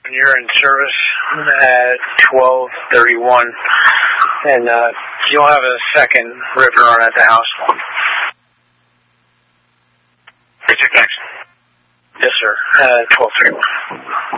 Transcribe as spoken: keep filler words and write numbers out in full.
You're in service at twelve thirty-one, and uh, you'll have a second rip run at the house. Thanks. Yes, sir. Uh, twelve thirty-one.